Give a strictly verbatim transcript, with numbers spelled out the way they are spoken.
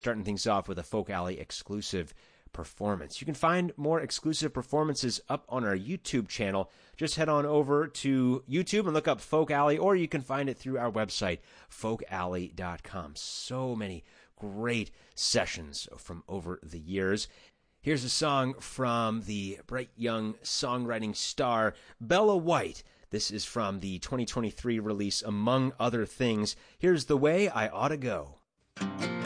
starting things off with a Folk Alley exclusive performance. You can find more exclusive performances up on our YouTube channel. Just head on over to YouTube and look up Folk Alley, or you can find it through our website, folk alley dot com. So many great sessions from over the years. Here's a song from the bright young songwriting star Bella White. This is from the twenty twenty-three release, Among Other Things. Here's The Way I Oughta Go.